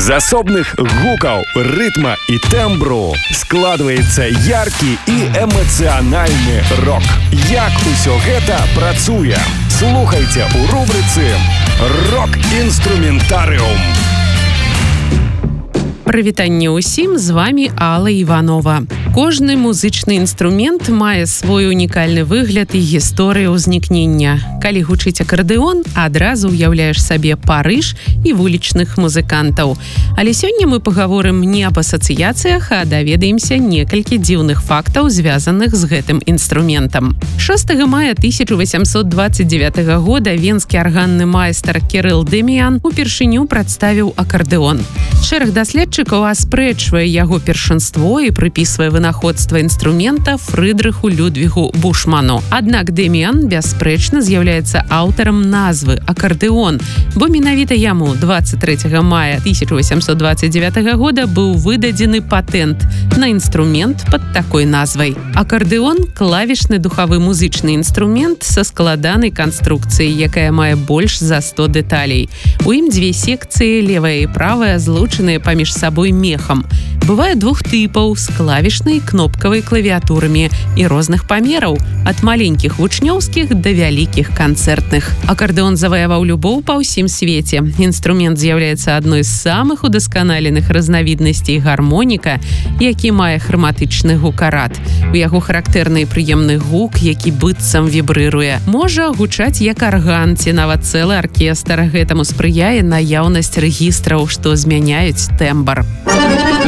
З асобных гукаў, рытма і тэмбру складваецца яркі і эмацыянальны рок. Як усё гэта працуе? Слухайце ў рубрыцы «Рок-інструментарыум». Прывітанне ўсім, з вами Алла Іванова. Кожны музычны інструмент мае свой унікальны выгляд і гісторыю ўзнікнення. Калі гучыць акардэон, адразу ўяўляеш сабе Парыж і вулічных музыкантаў. Але сёння мы пагаворым не аб асацыяцыях, а даведаемся некалькі дзіўных фактаў, звязаных з гэтым інструментам. 6 мая 1829 года венскі арганны майстар Кирилл Демьян упершыню прадставіў акардэон. Шэраг даследчыкаў аспрэчвае яго першынство і прыпісвае вынаходства інструмента Фрыдрыху Людвігу Бушману. Аднак Демьян бясспрэчна з'яўляецца аўтарам назвы акардэон, бо менавіта яму 23 мая 1829 года быў выдадзены патэнт на інструмент пад такой назвай. Акардэон – клавішны духавы музычны інструмент са складанай канструкцыяй, якая мае больш за 100 дэталей. У ім дзве секцыі, левая і правая, злучаныя паміж сабой мехам. Бывае двух тыпаў з клавішнай кнопкавай клавіатурамі і розных памераў, ад маленькіх вучнёўскіх да вялікіх канцэртных. Акардэон заваяваў любоў па ўсім свеце. Інструмент з'яўляецца адной з самых удасканаленых разнавіднасцей гармоніка, які мае храматычны гукарат. У яго характэрны прыемны гук, які быццам вібрыруе. Можа гучаць як арган ці нават цэлы аркестр. Гэтаму спрыяе наяўнасць рэгістраў, што змяняюць тэмбр.